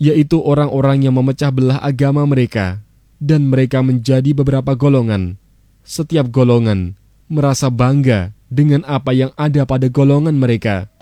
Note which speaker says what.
Speaker 1: yaitu orang-orang yang memecah belah agama mereka, dan mereka menjadi beberapa golongan. Setiap golongan merasa bangga dengan apa yang ada pada golongan mereka.